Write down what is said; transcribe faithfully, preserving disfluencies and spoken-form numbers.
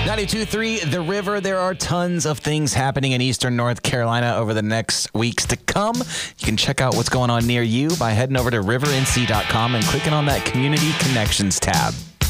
ninety-two point three The River. There are tons of things happening in Eastern North Carolina over the next weeks to come. You can check out what's going on near you by heading over to river n c dot com and clicking on that Community Connections tab.